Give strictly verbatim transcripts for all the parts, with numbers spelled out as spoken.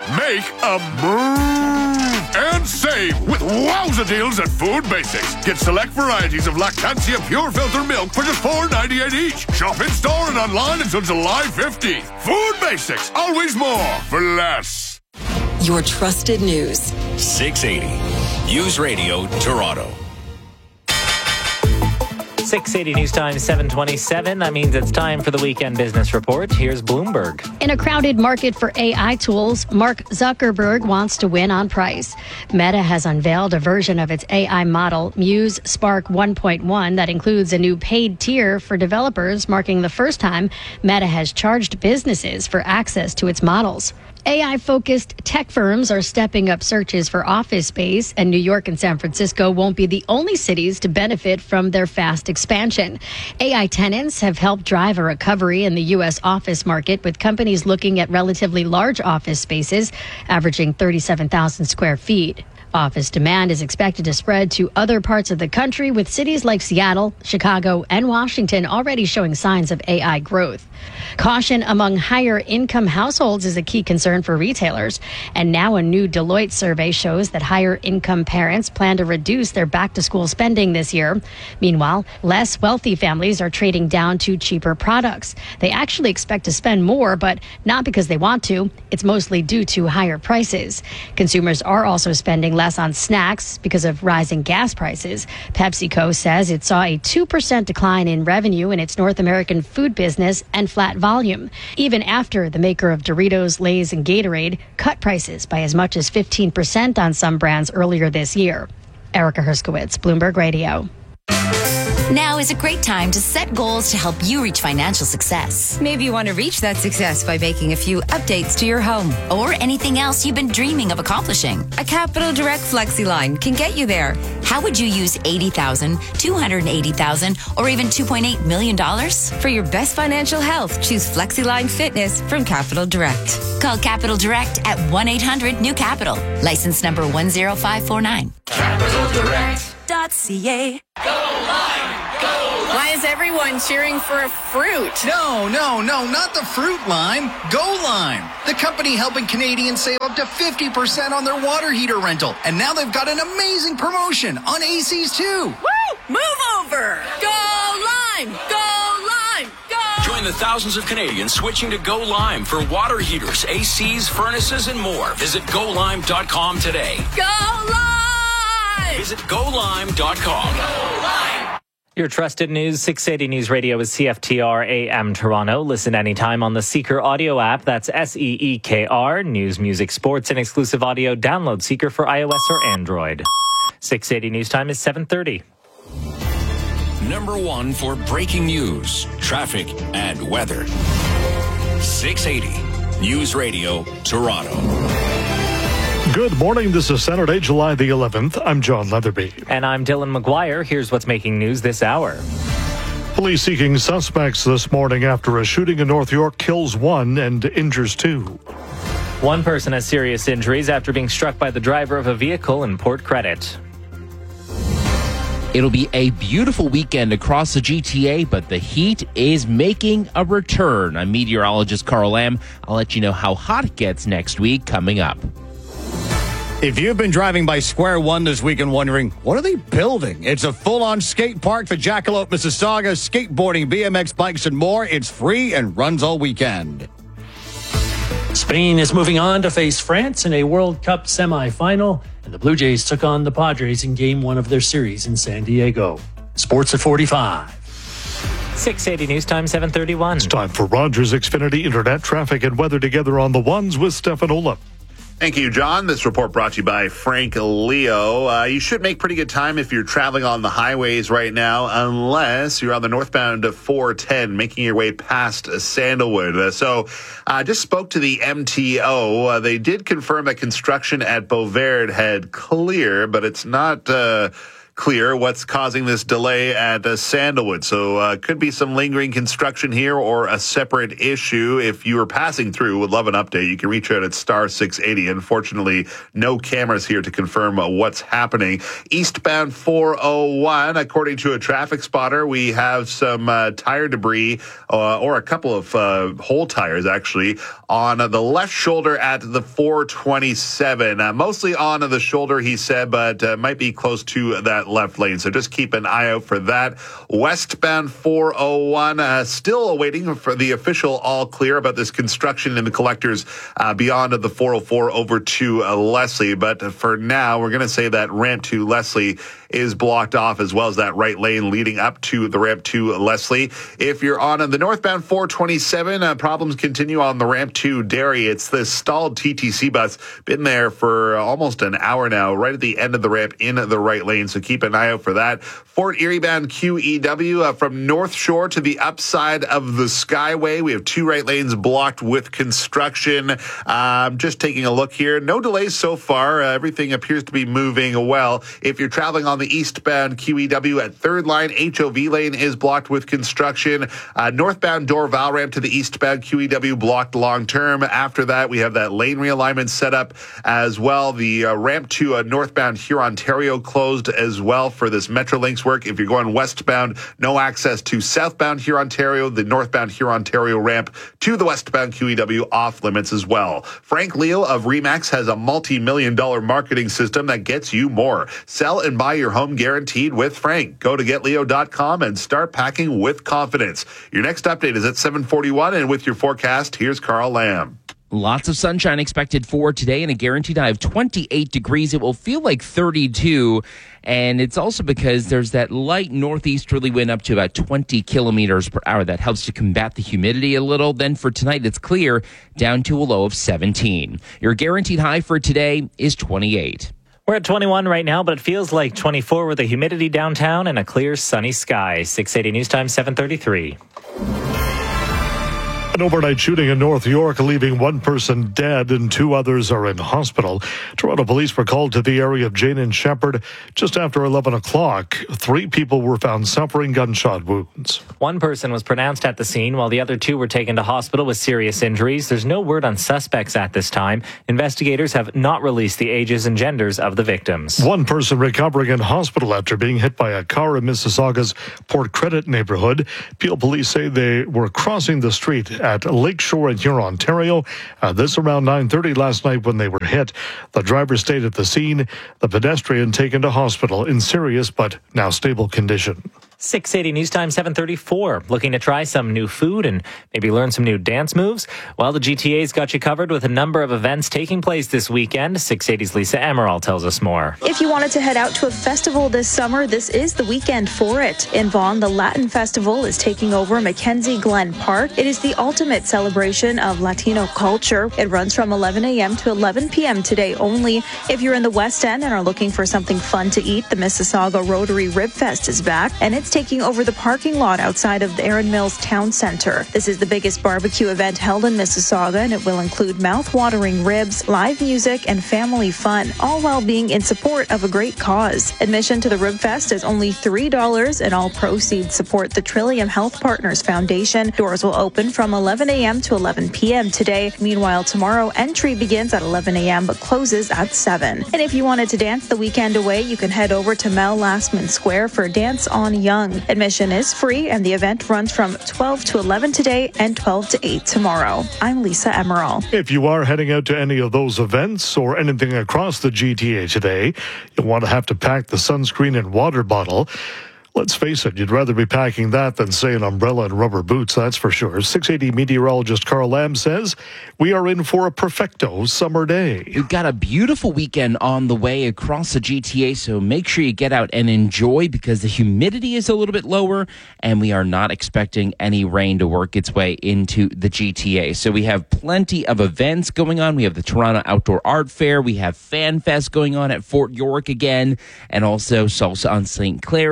Make a move and save with wowza deals at Food Basics. Get select varieties of Lactancia Pure Filter Milk for just four ninety-eight each. Shop in store and online until July fifteenth. Food Basics, always more for less. Your trusted news. six eighty News Radio Toronto. six eighty News Time, seven twenty-seven. That means it's time for the Weekend Business Report. Here's Bloomberg. In a crowded market for A I tools, Mark Zuckerberg wants to win on price. Meta has unveiled a version of its A I model, Muse Spark one point one, that includes a new paid tier for developers, marking the first time Meta has charged businesses for access to its models. A I-focused tech firms are stepping up searches for office space, and New York and San Francisco won't be the only cities to benefit from their fast expansion. A I tenants have helped drive a recovery in the U S office market, with companies looking at relatively large office spaces, averaging thirty-seven thousand square feet. Office demand is expected to spread to other parts of the country, with cities like Seattle, Chicago, and Washington already showing signs of A I growth. Caution among higher income households is a key concern for retailers. And now a new Deloitte survey shows that higher income parents plan to reduce their back to school spending this year. Meanwhile, less wealthy families are trading down to cheaper products. They actually expect to spend more, but not because they want to. It's mostly due to higher prices. Consumers are also spending less on snacks because of rising gas prices. PepsiCo says it saw a two percent decline in revenue in its North American food business and flat volume, even after the maker of Doritos, Lay's, and Gatorade cut prices by as much as fifteen percent on some brands earlier this year. Erica Herskowitz, Bloomberg Radio. Now is a great time to set goals to help you reach financial success. Maybe you want to reach that success by making a few updates to your home. Or anything else you've been dreaming of accomplishing. A Capital Direct FlexiLine can get you there. How would you use eighty thousand dollars, two hundred eighty thousand dollars, or even two point eight million dollars? For your best financial health, choose FlexiLine Fitness from Capital Direct. Call Capital Direct at one eight hundred new capital. License number one zero five four nine. Capital Direct dot C A. Go Lime! Go Lime! Why is everyone cheering for a fruit? No, no, no, not the fruit line. Go Lime, the company helping Canadians save up to fifty percent on their water heater rental. And now they've got an amazing promotion on A Cs too. Woo! Move over! Go Lime! Go Lime! Go! Join the thousands of Canadians switching to Go Lime for water heaters, A Cs, furnaces, and more. Visit go lime dot com today. Go Lime! Visit go lime dot com. Go Lime! Your trusted news, six eighty News Radio is C F T R A M Toronto. Listen anytime on the Seeker audio app. That's S E E K R. News, music, sports, and exclusive audio. Download Seeker for iOS or Android. six eighty News Time is seven thirty. Number one for breaking news, traffic, and weather. six eighty News Radio Toronto. Good morning. This is Saturday, July the eleventh. I'm John Leatherby. And I'm Dylan McGuire. Here's what's making news this hour. Police seeking suspects this morning after a shooting in North York kills one and injures two. One person has serious injuries after being struck by the driver of a vehicle in Port Credit. It'll be a beautiful weekend across the G T A, but the heat is making a return. I'm meteorologist Carl Lamb. I'll let you know how hot it gets next week coming up. If you've been driving by Square One this week and wondering, what are they building? It's a full-on skate park for Jackalope, Mississauga, skateboarding, B M X bikes, and more. It's free and runs all weekend. Spain is moving on to face France in a World Cup semifinal, and the Blue Jays took on the Padres in game one of their series in San Diego. Sports at forty-five. six eighty News Time, seven thirty-one. It's time for Rogers Xfinity Internet traffic and weather together on the ones with Stefan Olaf. Thank you, John. This report brought to you by Frank Leo. Uh, you should make pretty good time if you're traveling on the highways right now, unless you're on the northbound of four ten, making your way past Sandalwood. Uh, so I uh, just spoke to the M T O. Uh, they did confirm that construction at Beauvert had clear, but it's not... Uh, clear what's causing this delay at uh, Sandalwood. So uh, could be some lingering construction here or a separate issue. If you are passing through, would love an update. You can reach out at star six eighty. Unfortunately, no cameras here to confirm uh, what's happening. Eastbound four oh one, according to a traffic spotter, we have some uh, tire debris uh, or a couple of uh, whole tires actually on uh, the left shoulder at the four twenty-seven. Uh, mostly on the shoulder, he said, but uh, might be close to that left lane. So just keep an eye out for that. Westbound four oh one, uh, still awaiting for the official all clear about this construction in the collectors uh, beyond the four oh four over to uh, Leslie. But for now, we're going to say that ramp to Leslie is blocked off, as well as that right lane leading up to the ramp to Leslie. If you're on the northbound four twenty-seven, uh, problems continue on the ramp to Derry. It's the stalled T T C bus. Been there for almost an hour now, right at the end of the ramp in the right lane. So keep an eye out for that. Fort Erie bound Q E W uh, from North Shore to the upside of the Skyway. We have two right lanes blocked with construction. Um, just taking a look here. No delays so far. Uh, everything appears to be moving well. If you're traveling on the eastbound Q E W at third line, H O V lane is blocked with construction. Uh, northbound Dorval ramp to the eastbound Q E W blocked long term. After that, we have that lane realignment set up as well. The uh, ramp to uh, northbound Hurontario closed as well for this Metrolinx work. If you're going westbound, no access to southbound Hurontario. The northbound Hurontario ramp to the westbound Q E W off limits as well. Frank Leal of Remax has a multi-million dollar marketing system that gets you more. Sell and buy your home guaranteed with Frank. Go to get leo dot com and start packing with confidence. Your next update is at seven forty-one, and with your forecast, here's Carl Lamb. Lots of sunshine expected for today and a guaranteed high of twenty-eight degrees. It will feel like thirty-two. And it's also because there's that light northeasterly wind up to about twenty kilometers per hour. That helps to combat the humidity a little. Then for tonight, it's clear down to a low of seventeen. Your guaranteed high for today is twenty-eight. We're at twenty-one right now, but it feels like twenty-four with the humidity downtown and a clear sunny sky. six eighty News Time, seven thirty-three. An overnight shooting in North York, leaving one person dead and two others are in hospital. Toronto police were called to the area of Jane and Shepherd just after eleven o'clock. Three people were found suffering gunshot wounds. One person was pronounced at the scene, while the other two were taken to hospital with serious injuries. There's no word on suspects at this time. Investigators have not released the ages and genders of the victims. One person recovering in hospital after being hit by a car in Mississauga's Port Credit neighborhood. Peel police say they were crossing the street at Lakeshore in Hurontario. Uh, this around nine thirty last night when they were hit. The driver stayed at the scene. The pedestrian taken to hospital in serious but now stable condition. six eighty News Time, seven thirty-four. Looking to try some new food and maybe learn some new dance moves? Well, the G T A's got you covered with a number of events taking place this weekend. six eighty's Lisa Emerald tells us more. If you wanted to head out to a festival this summer, this is the weekend for it. In Vaughan, the Latin Festival is taking over Mackenzie Glen Park. It is the ultimate celebration of Latino culture. It runs from eleven a.m. to eleven p.m. today only. If you're in the West End and are looking for something fun to eat, the Mississauga Rotary Rib Fest is back, and it's taking over the parking lot outside of the Erin Mills Town Center. This is the biggest barbecue event held in Mississauga, and it will include mouth-watering ribs, live music, and family fun, all while being in support of a great cause. Admission to the Rib Fest is only three dollars, and all proceeds support the Trillium Health Partners Foundation. Doors will open from eleven a.m. to eleven p.m. today. Meanwhile, tomorrow, entry begins at eleven a.m. but closes at seven. And if you wanted to dance the weekend away, you can head over to Mel Lastman Square for Dance on Young. Admission is free, and the event runs from twelve to eleven today and twelve to eight tomorrow. I'm Lisa Emerald. If you are heading out to any of those events or anything across the G T A today, you'll want to have to pack the sunscreen and water bottle. Let's face it, you'd rather be packing that than, say, an umbrella and rubber boots, that's for sure. six eighty meteorologist Carl Lamb says we are in for a perfecto summer day. We've got a beautiful weekend on the way across the G T A, so make sure you get out and enjoy because the humidity is a little bit lower, and we are not expecting any rain to work its way into the G T A. So we have plenty of events going on. We have the Toronto Outdoor Art Fair. We have Fan Fest going on at Fort York again, and also Salsa on Saint Clair, Salsa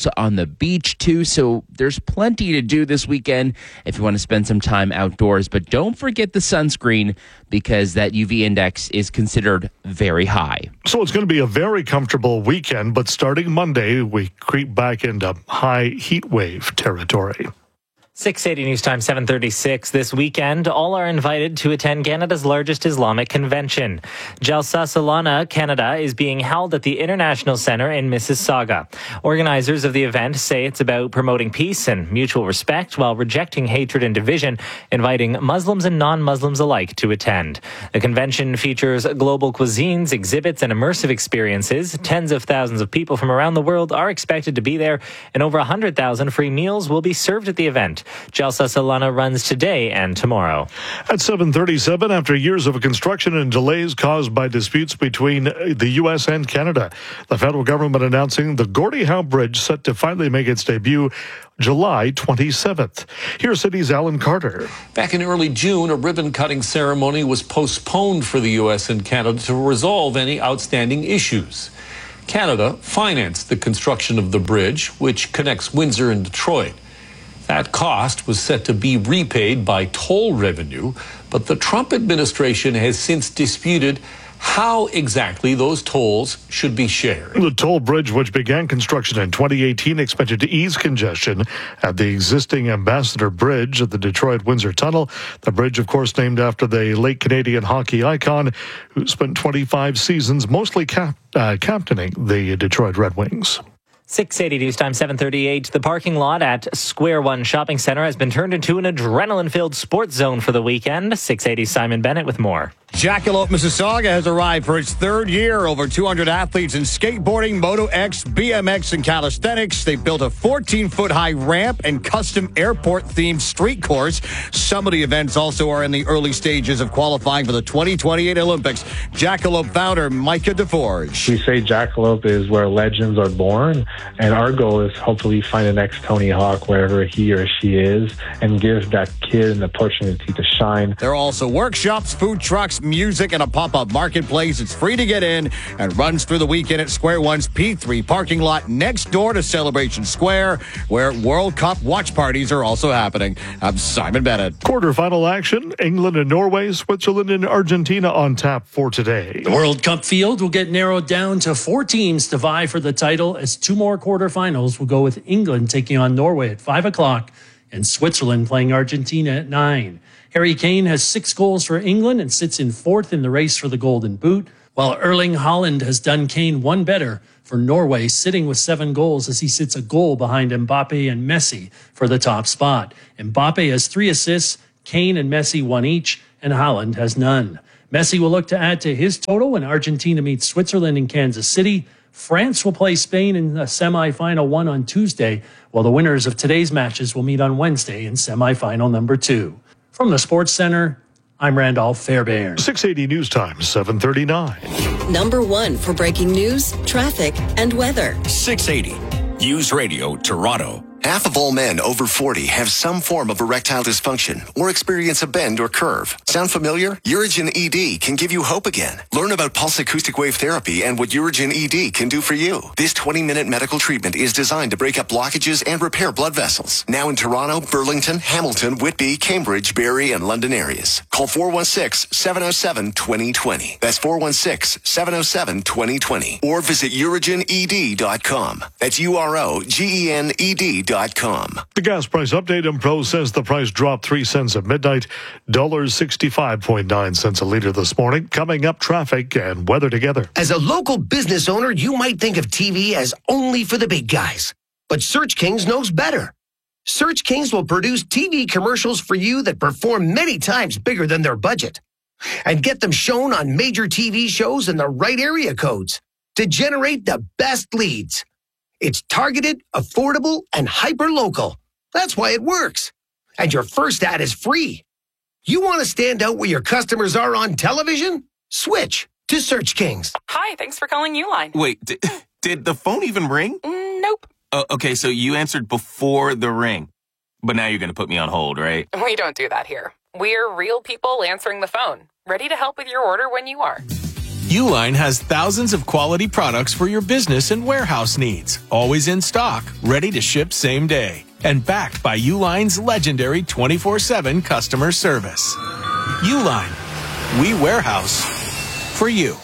also on the beach too. So there's plenty to do this weekend if you want to spend some time outdoors. But don't forget the sunscreen, because that U V index is considered very high. So it's going to be a very comfortable weekend, but starting Monday, we creep back into high heat wave territory. six eighty News Time, seven thirty-six. This weekend, all are invited to attend Canada's largest Islamic convention. Jalsa Salana Canada is being held at the International Centre in Mississauga. Organizers of the event say it's about promoting peace and mutual respect while rejecting hatred and division, inviting Muslims and non-Muslims alike to attend. The convention features global cuisines, exhibits, and immersive experiences. Tens of thousands of people from around the world are expected to be there, and over one hundred thousand free meals will be served at the event. Jalsa Salana runs today and tomorrow. At seven thirty-seven, after years of construction and delays caused by disputes between the U S and Canada, the federal government announcing the Gordie Howe Bridge set to finally make its debut July twenty-seventh. Here's City's Alan Carter. Back in early June, a ribbon-cutting ceremony was postponed for the U S and Canada to resolve any outstanding issues. Canada financed the construction of the bridge, which connects Windsor and Detroit. That cost was set to be repaid by toll revenue, but the Trump administration has since disputed how exactly those tolls should be shared. The toll bridge, which began construction in twenty eighteen, expected to ease congestion at the existing Ambassador Bridge at the Detroit-Windsor Tunnel. The bridge, of course, named after the late Canadian hockey icon who spent twenty-five seasons mostly cap- uh, captaining the Detroit Red Wings. six eighty News Time, seven thirty-eight. The parking lot at Square One Shopping Centre has been turned into an adrenaline-filled sports zone for the weekend. six eighty Simon Bennett with more. Jackalope, Mississauga has arrived for its third year. Over two hundred athletes in skateboarding, Moto X, B M X, and calisthenics. They built a fourteen-foot high ramp and custom airport-themed street course. Some of the events also are in the early stages of qualifying for the twenty twenty-eight Olympics. Jackalope founder Micah DeForge. We say Jackalope is where legends are born, and our goal is hopefully find the next Tony Hawk wherever he or she is and give that kid an opportunity to shine. There are also workshops, food trucks, music, and a pop-up marketplace. It's free to get in and runs through the weekend at Square One's P three parking lot next door to Celebration Square, where World Cup watch parties are also happening. I'm Simon Bennett. Quarterfinal action, England and Norway, Switzerland and Argentina on tap for today. The World Cup field will get narrowed down to four teams to vie for the title, as two more quarterfinals will go with England taking on Norway at five o'clock and Switzerland playing Argentina at nine. Harry Kane has six goals for England and sits in fourth in the race for the Golden Boot, while Erling Haaland has done Kane one better for Norway, sitting with seven goals as he sits a goal behind Mbappe and Messi for the top spot. Mbappe has three assists, Kane and Messi one each, and Haaland has none. Messi will look to add to his total when Argentina meets Switzerland in Kansas City. France will play Spain in the semifinal one on Tuesday, while the winners of today's matches will meet on Wednesday in semifinal number two. From the Sports Center, I'm Randolph Fairbairn. six eighty News Time, seven thirty-nine. Number one for breaking news, traffic, and weather. six eighty News Radio Toronto. Half of all men over forty have some form of erectile dysfunction or experience a bend or curve. Sound familiar? Urigen E D can give you hope again. Learn about pulse acoustic wave therapy and what Urigen E D can do for you. This twenty-minute medical treatment is designed to break up blockages and repair blood vessels. Now in Toronto, Burlington, Hamilton, Whitby, Cambridge, Barrie, and London areas. Call four one six, seven oh seven, two oh two oh. That's four one six, seven oh seven, two oh two oh. Or visit urigen e d dot com. That's U R O G E N E D dot com. The gas price update. Impro says the price dropped three cents at midnight, one dollar sixty-five point nine cents a litre this morning. Coming up, traffic and weather together. As a local business owner, you might think of T V as only for the big guys. But Search Kings knows better. Search Kings will produce T V commercials for you that perform many times bigger than their budget. And get them shown on major T V shows in the right area codes to generate the best leads. It's targeted, affordable, and hyper-local. That's why it works. And your first ad is free. You want to stand out where your customers are on television? Switch to Search Kings. Hi, thanks for calling Uline. Wait, did, did the phone even ring? Mm, nope. Uh, okay, so you answered before the ring. But now you're going to put me on hold, right? We don't do that here. We're real people answering the phone, ready to help with your order when you are. Uline has thousands of quality products for your business and warehouse needs. Always in stock, ready to ship same day. And backed by Uline's legendary twenty-four seven customer service. Uline. We warehouse for you.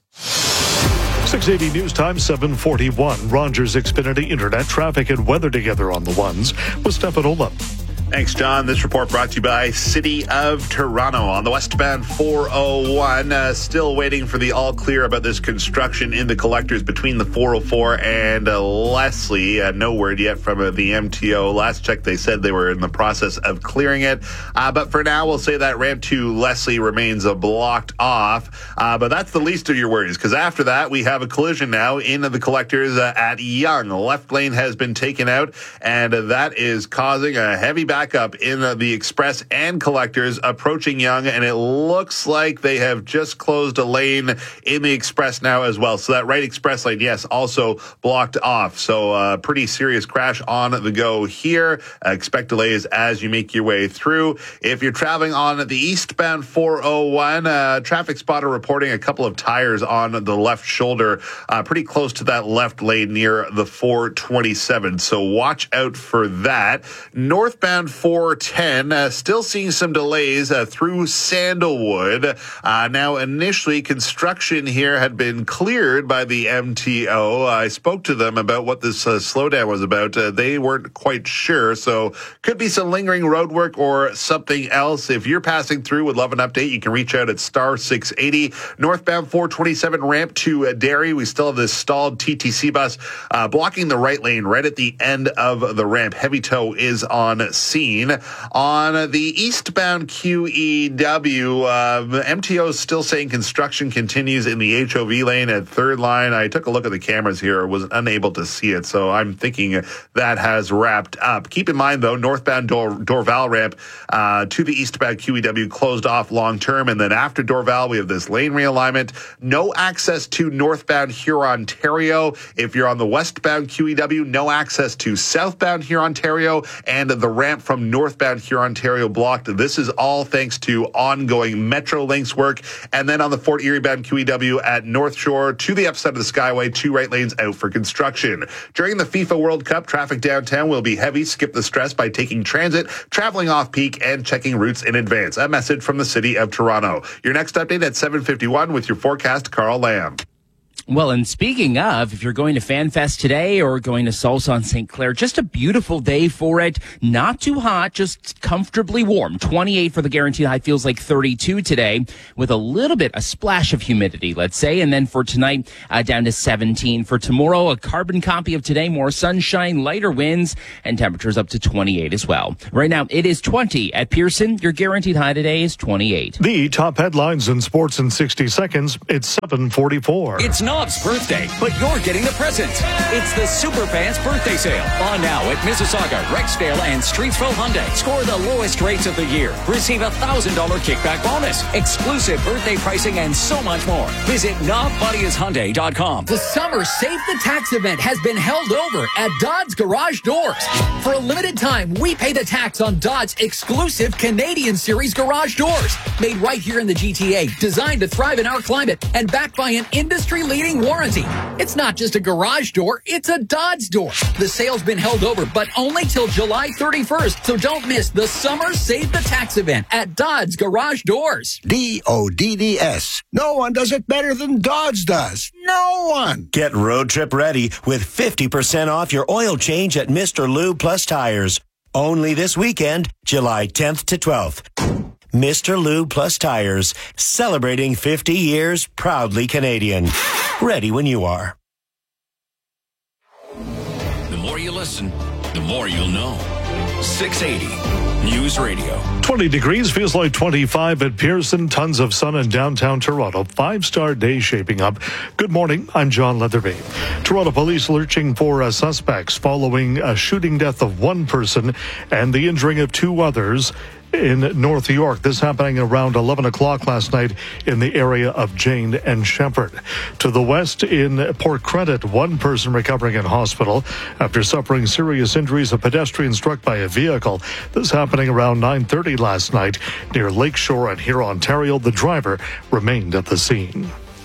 six eighty News Time, seven forty-one. Rogers Xfinity Internet traffic and weather together on the ones with Stefan Ola. Thanks, John. This report brought to you by City of Toronto on the westbound four oh one. Uh, still waiting for the all clear about this construction in the collectors between the four oh four and uh, Leslie. Uh, no word yet from uh, the M T O. Last check, they said they were in the process of clearing it. Uh, but for now, we'll say that ramp to Leslie remains uh, blocked off. Uh, but that's the least of your worries, because after that, we have a collision now in the collectors uh, at Yonge. The left lane has been taken out, and uh, that is causing a heavy back Backup in uh, the express and collectors approaching Yonge, and it looks like they have just closed a lane in the express now as well. So that right express lane, yes, also blocked off. So uh, pretty serious crash on the go here. Uh, expect delays as you make your way through. If you're traveling on the eastbound four oh one, uh, traffic spotter reporting a couple of tires on the left shoulder, uh, pretty close to that left lane near the four twenty-seven. So watch out for that. Northbound four ten, uh, still seeing some delays uh, through Sandalwood. Uh, now, initially, construction here had been cleared by the M T O. I spoke to them about what this uh, slowdown was about. Uh, they weren't quite sure, so could be some lingering road work or something else. If you're passing through, would love an update. You can reach out at star six eighty. Northbound four twenty-seven ramp to uh, Derry. We still have this stalled T T C bus uh, blocking the right lane right at the end of the ramp. Heavy tow is on scene. On the eastbound Q E W, uh, M T O is still saying construction continues in the H O V lane at third line. I took a look at the cameras here, was unable to see it, so I'm thinking that has wrapped up. Keep in mind, though, northbound Dor- Dorval ramp uh, to the eastbound Q E W closed off long term, and then after Dorval, we have this lane realignment. No access to northbound Hurontario. If you're on the westbound Q E W, no access to southbound Hurontario, and the ramp from northbound Hurontario blocked. This is all thanks to ongoing Metrolinx work. And then on the Fort Erie bound Q E W at North Shore to the upside of the Skyway, two right lanes out for construction. During the FIFA World Cup, traffic downtown will be heavy. Skip the stress by taking transit, traveling off peak, and checking routes in advance. A message from the City of Toronto. Your next update at seven fifty-one with your forecast, Carl Lamb. Well, and speaking of, if you're going to FanFest today or going to Salsa on Saint Clair, just a beautiful day for it. Not too hot, just comfortably warm. twenty-eight for the guaranteed high, feels like thirty-two today with a little bit, a splash of humidity, let's say. And then for tonight, uh, down to seventeen. For tomorrow, a carbon copy of today, more sunshine, lighter winds, and temperatures up to twenty-eight as well. Right now, it is twenty at Pearson. Your guaranteed high today is twenty-eight. The top headlines in sports in sixty seconds. It's seven forty-four. It's Knob's birthday, but you're getting the present. It's the Superfans birthday sale. On now at Mississauga, Rexdale, and Streetsville Hyundai. Score the lowest rates of the year. Receive a one thousand dollars kickback bonus. Exclusive birthday pricing and so much more. Visit knob buddies hyundai dot com. The Summer Save the Tax event has been held over at Dodds Garage Doors. For a limited time, we pay the tax on Dodds exclusive Canadian Series garage doors. Made right here in the G T A, designed to thrive in our climate, and backed by an industry-leading warranty. It's not just a garage door, it's a Dodds door. The sale's been held over, but only till July thirty-first, so don't miss the Summer Save the Tax event at Dodds Garage Doors. D O D D S. No one does it better than Dodds does. No one. Get road trip ready with fifty percent off your oil change at Mister Lube Plus Tires. Only this weekend, July tenth to twelfth. Mister Lube Plus Tires, celebrating fifty years, proudly Canadian. Ready when you are. The more you listen, the more you'll know. six eighty News Radio. twenty degrees, feels like twenty-five at Pearson. Tons of sun in downtown Toronto. Five-star day shaping up. Good morning, I'm John Leatherby. Toronto police searching for uh, suspects following a shooting death of one person and the injuring of two others in North York. This happening around eleven o'clock last night in the area of Jane and Shepherd. To the west in Port Credit, one person recovering in hospital after suffering serious injuries, a pedestrian struck by a vehicle. This happening around nine thirty last night near Lakeshore and Hurontario. The driver remained at the scene.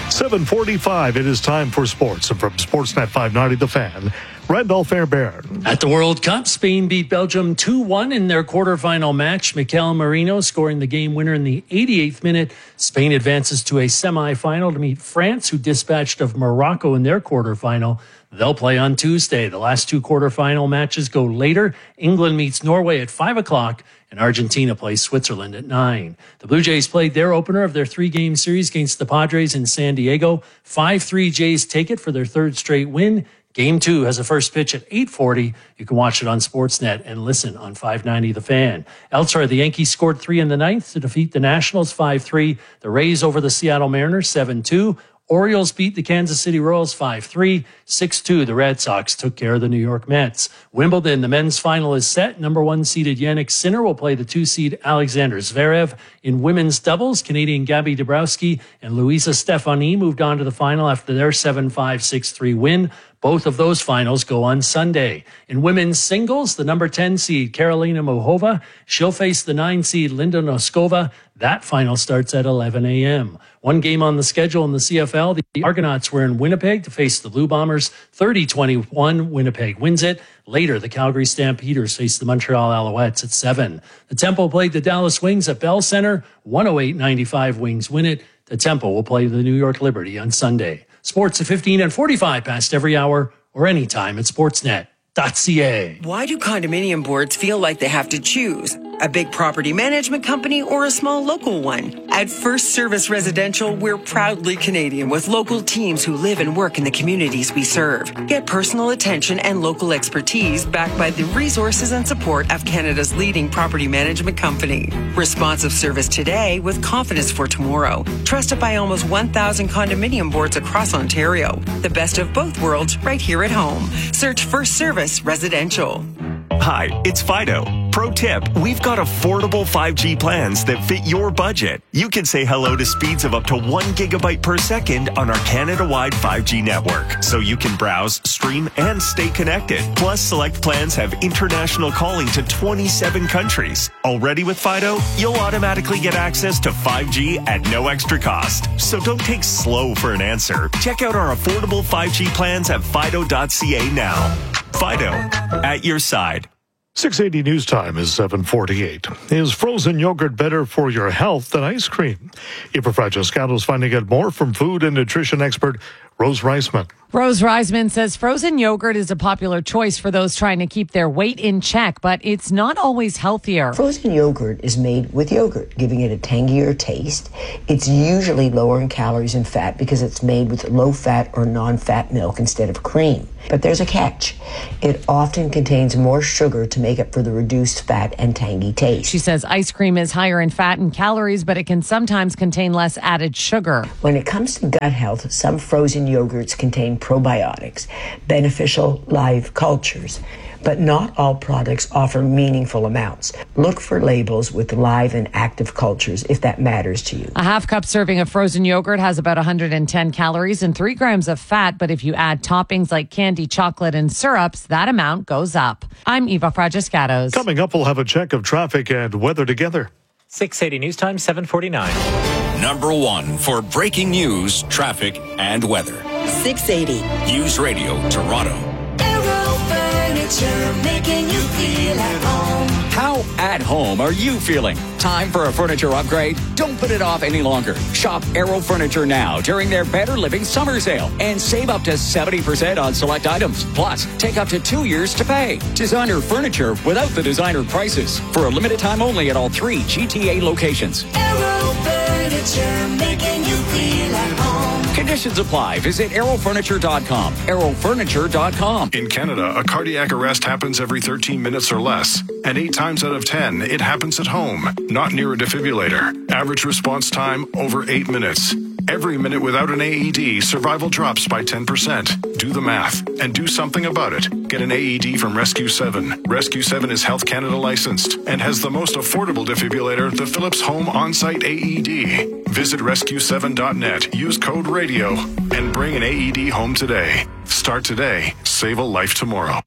seven forty-five, it is time for sports. And from Sportsnet five ninety, The Fan, Randolph Fairbairn. At the World Cup, Spain beat Belgium two one in their quarterfinal match. Mikel Merino scoring the game winner in the eighty-eighth minute. Spain advances to a semifinal to meet France, who dispatched of Morocco in their quarterfinal. They'll play on Tuesday. The last two quarterfinal matches go later. England meets Norway at five o'clock, and Argentina plays Switzerland at nine. The Blue Jays played their opener of their three-game series against the Padres in San Diego. five three Jays take it for their third straight win. Game two has a first pitch at eight forty. You can watch it on Sportsnet and listen on five ninety The Fan. Elsewhere, the Yankees scored three in the ninth to defeat the Nationals five three. The Rays over the Seattle Mariners seven two. Orioles beat the Kansas City Royals five three. six two, the Red Sox took care of the New York Mets. Wimbledon, the men's final is set. Number one seeded Jannik Sinner will play the two seed Alexander Zverev. In women's doubles, Canadian Gabby Dabrowski and Luisa Stefani moved on to the final after their seven five, six three win. Both of those finals go on Sunday. In women's singles, the number ten seed Karolina Muchova, she'll face the nine seed Linda Noskova. That final starts at eleven a.m. One game on the schedule in the C F L. The Argonauts were in Winnipeg to face the Blue Bombers. thirty twenty-one, Winnipeg wins it. Later, the Calgary Stampeders face the Montreal Alouettes at seven. The Temple played the Dallas Wings at Bell Center. one oh eight ninety-five, Wings win it. The Temple will play the New York Liberty on Sunday. Sports at fifteen and forty-five past every hour or anytime at sportsnet dot c a. Why do condominium boards feel like they have to choose? A big property management company or a small local one? At First Service Residential, we're proudly Canadian with local teams who live and work in the communities we serve. Get personal attention and local expertise backed by the resources and support of Canada's leading property management company. Responsive service today with confidence for tomorrow. Trusted by almost one thousand condominium boards across Ontario. The best of both worlds right here at home. Search First Service Residential. Hi, it's Fido. Pro tip, we've got affordable five G plans that fit your budget. You can say hello to speeds of up to one gigabyte per second on our Canada-wide five G network, so you can browse, stream, and stay connected. Plus, select plans have international calling to twenty-seven countries. Already with Fido, you'll automatically get access to five G at no extra cost. So don't take slow for an answer. Check out our affordable five G plans at fido dot c a now. Fido, at your side. six eighty News Time is seven forty-eight. Is frozen yogurt better for your health than ice cream? Eva Francescato is finding out more from food and nutrition expert Rose Reisman. Rose Reisman says frozen yogurt is a popular choice for those trying to keep their weight in check, but it's not always healthier. Frozen yogurt is made with yogurt, giving it a tangier taste. It's usually lower in calories and fat because it's made with low-fat or non-fat milk instead of cream. But there's a catch. It often contains more sugar to make up for the reduced fat and tangy taste. She says ice cream is higher in fat and calories, but it can sometimes contain less added sugar. When it comes to gut health, some frozen yogurts contain probiotics, beneficial live cultures, but not all products offer meaningful amounts. Look for labels with live and active cultures if that matters to you. A half cup serving of frozen yogurt has about one hundred ten calories and three grams of fat, but if you add toppings like candy, chocolate, and syrups, that amount goes up. I'm Eva Francescatos. Coming up, we'll have a check of traffic and weather together. six eighty News Time, seven forty-nine. Number one for breaking news, traffic, and weather. six eighty. News Radio, Toronto. Aero Furniture, making you feel at home. How at home are you feeling? Time for a furniture upgrade? Don't put it off any longer. Shop Aero Furniture now during their Better Living Summer Sale and save up to seventy percent on select items. Plus, take up to two years to pay. Designer furniture without the designer prices. For a limited time only at all three G T A locations. Aero Furniture, making you feel at home. Conditions apply. Visit aero furniture dot com. aero furniture dot com. In Canada, a cardiac arrest happens every thirteen minutes or less. And eight times out of ten, it happens at home, not near a defibrillator. Average response time, over eight minutes. Every minute without an A E D, survival drops by ten percent. Do the math and do something about it. Get an A E D from Rescue seven. Rescue seven is Health Canada licensed and has the most affordable defibrillator, the Philips Home On-Site A E D. Visit rescue seven dot net, use code RADIO, and bring an A E D home today. Start today. Save a life tomorrow.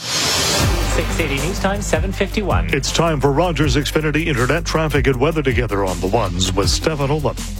six eighty News Time, seven fifty-one. It's time for Rogers Xfinity Internet traffic and weather together on the ones with Stefan Olaf.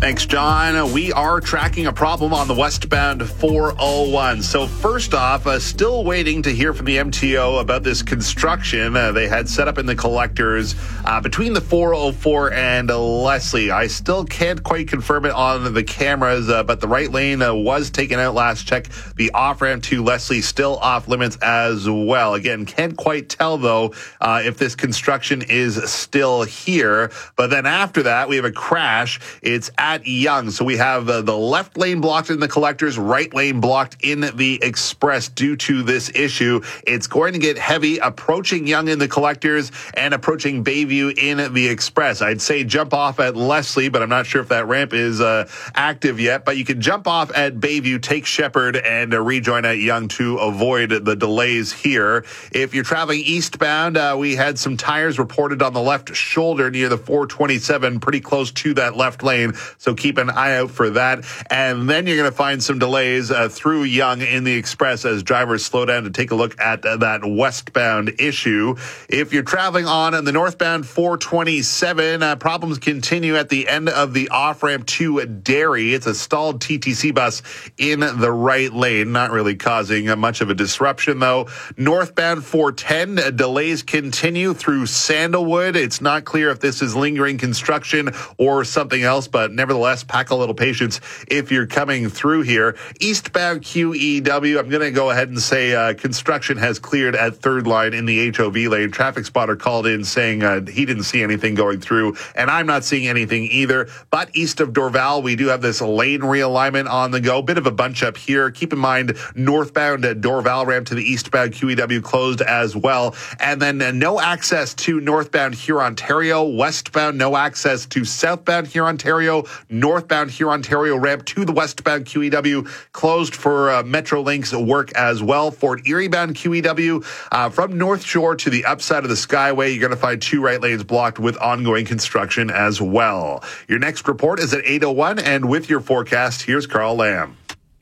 Thanks, John. We are tracking a problem on the westbound four oh one. So first off, uh, still waiting to hear from the M T O about this construction uh, they had set up in the collectors uh, between the four oh four and uh, Leslie. I still can't quite confirm it on the cameras, uh, but the right lane uh, was taken out last check. The off-ramp to Leslie still off limits as well. Again, can't quite tell, though, uh, if this construction is still here. But then after that, we have a crash. It's at At Yonge. So we have uh, the left lane blocked in the collectors, right lane blocked in the express due to this issue. It's going to get heavy approaching Yonge in the collectors and approaching Bayview in the express. I'd say jump off at Leslie, but I'm not sure if that ramp is uh, active yet. But you can jump off at Bayview, take Shepherd, and uh, rejoin at Yonge to avoid the delays here. If you're traveling eastbound, uh, we had some tires reported on the left shoulder near the four twenty-seven, pretty close to that left lane. So keep an eye out for that. And then you're going to find some delays uh, through Yonge in the express as drivers slow down to take a look at uh, that westbound issue. If you're traveling on the northbound four twenty-seven, uh, problems continue at the end of the off-ramp to Derry. It's a stalled T T C bus in the right lane, not really causing uh, much of a disruption, though. Northbound four ten, uh, delays continue through Sandalwood. It's not clear if this is lingering construction or something else, but nevertheless, pack a little patience if you're coming through here. Eastbound Q E W, I'm going to go ahead and say uh, construction has cleared at third line in the H O V lane. Traffic spotter called in saying uh, he didn't see anything going through, and I'm not seeing anything either. But east of Dorval, we do have this lane realignment on the go. Bit of a bunch up here. Keep in mind, northbound uh, Dorval ramp to the eastbound Q E W closed as well. And then uh, no access to northbound Hurontario. Westbound, no access to southbound Hurontario. Northbound Hurontario ramp to the westbound Q E W closed for uh, Metrolinx work as well. Fort Erie bound Q E W uh, from North Shore to the upside of the Skyway, you're going to find two right lanes blocked with ongoing construction as well. Your next report is at eight oh one, and with your forecast, here's Carl Lamb.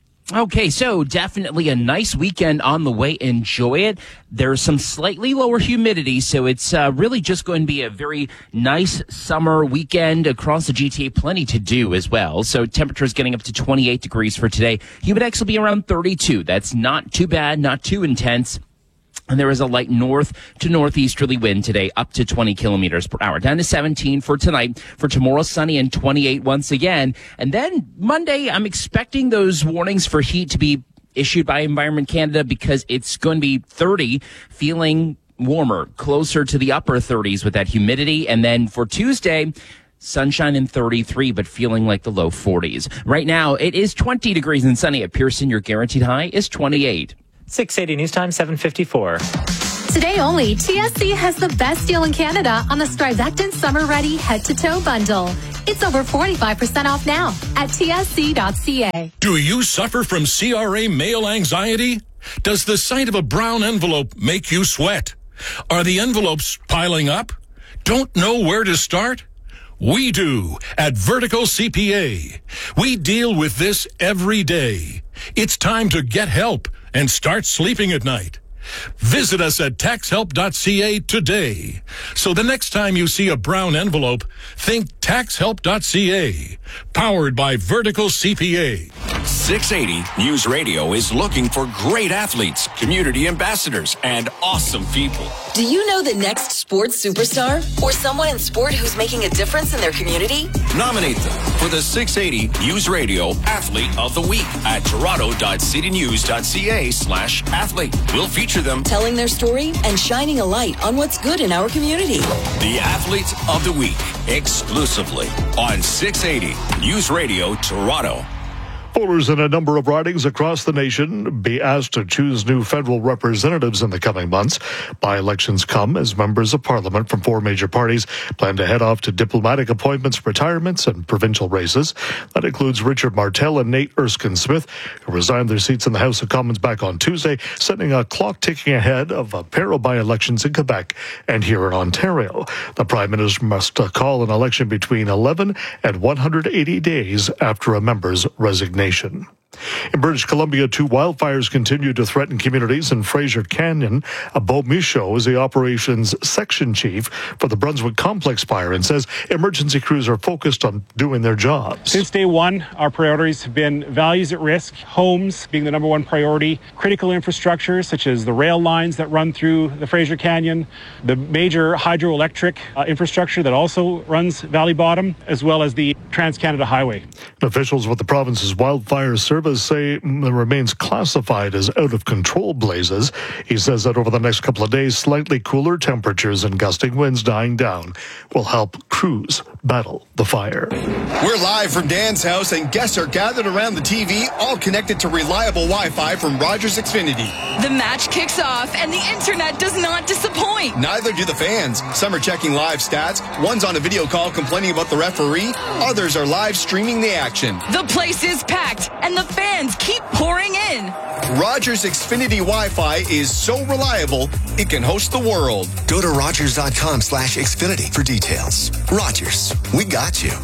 Okay, so definitely a nice weekend on the way. Enjoy it. There's some slightly lower humidity, so it's uh, really just going to be a very nice summer weekend across the G T A. Plenty to do as well. So temperatures getting up to twenty-eight degrees for today. Humidex will be around thirty-two. That's not too bad, not too intense. And there is a light north to northeasterly wind today, up to twenty kilometers per hour. Down to seventeen for tonight. For tomorrow, sunny and twenty-eight once again. And then Monday, I'm expecting those warnings for heat to be issued by Environment Canada because it's going to be thirty, feeling warmer, closer to the upper thirties with that humidity. And then for Tuesday, sunshine in thirty-three, but feeling like the low forties. Right now, it is twenty degrees and sunny at Pearson. Your guaranteed high is twenty-eight. six eighty News Time, seven fifty-four. Today only, T S C has the best deal in Canada on the Strivectin Summer Ready head-to-toe bundle. It's over forty-five percent off now at T S C dot C A. Do you suffer from C R A mail anxiety? Does the sight of a brown envelope make you sweat? Are the envelopes piling up? Don't know where to start? We do at Vertical C P A. We deal with this every day. It's time to get help and start sleeping at night. Visit us at tax help dot C A today. So the next time you see a brown envelope, think tax help dot C A. Powered by Vertical C P A. six eighty News Radio is looking for great athletes, community ambassadors, and awesome people. Do you know the next sports superstar or someone in sport who's making a difference in their community? Nominate them for the six eighty News Radio Athlete of the Week at toronto dot city news dot C A slash athlete. We'll feature them telling their story and shining a light on what's good in our community. The Athlete of the Week, exclusively on six eighty News Radio Toronto. Voters in a number of ridings across the nation be asked to choose new federal representatives in the coming months. By-elections come as members of parliament from four major parties plan to head off to diplomatic appointments, retirements, and provincial races. That includes Richard Martel and Nate Erskine-Smith, who resigned their seats in the House of Commons back on Tuesday, sending a clock ticking ahead of a pair of by-elections in Quebec and here in Ontario. The Prime Minister must call an election between eleven and one hundred eighty days after a member's resignation. In British Columbia, two wildfires continue to threaten communities in Fraser Canyon. Bo Michaud is the operations section chief for the Brunswick Complex Fire and says emergency crews are focused on doing their jobs. Since day one, our priorities have been values at risk, homes being the number one priority, critical infrastructure such as the rail lines that run through the Fraser Canyon, the major hydroelectric uh, infrastructure that also runs Valley Bottom, as well as the Trans-Canada Highway. Officials with the province's wildfire service say it remains classified as out-of-control blazes. He says that over the next couple of days, slightly cooler temperatures and gusting winds dying down will help crews battle the fire. We're live from Dan's house, and guests are gathered around the T V, all connected to reliable Wi-Fi from Rogers Xfinity. The match kicks off, and the internet does not disappoint. Neither do the fans. Some are checking live stats. One's on a video call complaining about the referee. Others are live streaming the action. The place is packed, and the fans keep pouring in. Rogers Xfinity Wi-Fi is so reliable, it can host the world. Go to Rogers.com slash Xfinity for details. Rogers, we got you.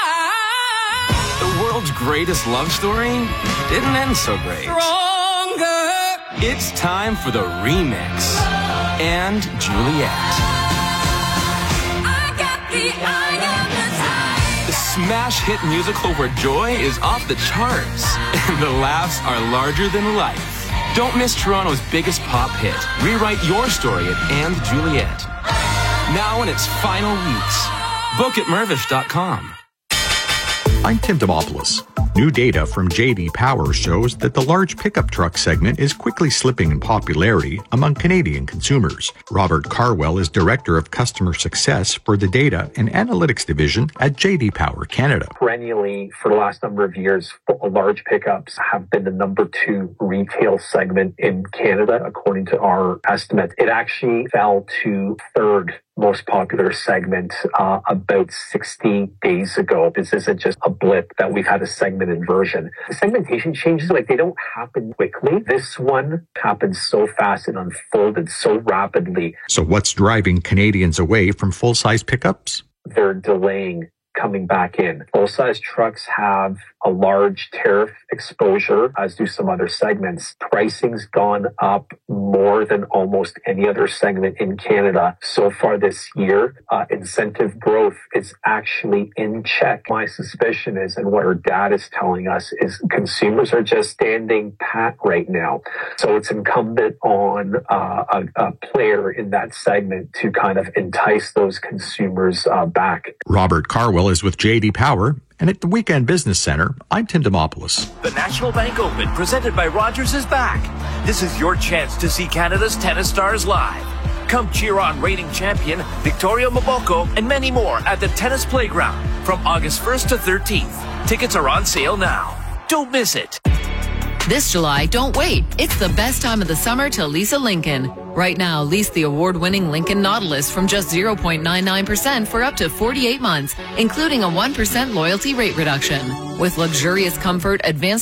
The world's greatest love story didn't end so great. Stronger. It's time for the remix. And Juliet. I got the eye of the time. The smash hit musical where joy is off the charts and the laughs are larger than life. Don't miss Toronto's biggest pop hit. Rewrite your story at And Juliet. Now in its final weeks. Book at Mervish dot com. I'm Tim Demopoulos. New data from J D Power shows that the large pickup truck segment is quickly slipping in popularity among Canadian consumers. Robert Carwell is Director of Customer Success for the Data and Analytics Division at J D Power Canada. Perennially, for the last number of years, large pickups have been the number two retail segment in Canada, according to our estimate. It actually fell to third most popular segment uh, about sixty days ago. This isn't just a blip that we've had a segment inversion. The segmentation changes, like they don't happen quickly. This one happened so fast and unfolded so rapidly. So what's driving Canadians away from full-size pickups? They're delaying coming back in. Full-size trucks have a large tariff exposure, as do some other segments. Pricing's gone up more than almost any other segment in Canada so far this year. Uh, incentive growth is actually in check. My suspicion is, and what our data is telling us, is consumers are just standing pat right now. So it's incumbent on uh, a, a player in that segment to kind of entice those consumers uh, back. Robert Carwell is with J D Power. And at the Weekend Business Center, I'm Tim Demopoulos. The National Bank Open, presented by Rogers, is back. This is your chance to see Canada's tennis stars live. Come cheer on reigning champion Victoria Mboko and many more at the Tennis Playground from August first to thirteenth. Tickets are on sale now. Don't miss it. This July, don't wait. It's the best time of the summer to lease a Lincoln. Right now, lease the award-winning Lincoln Nautilus from just zero point nine nine percent for up to forty-eight months, including a one percent loyalty rate reduction. With luxurious comfort, advanced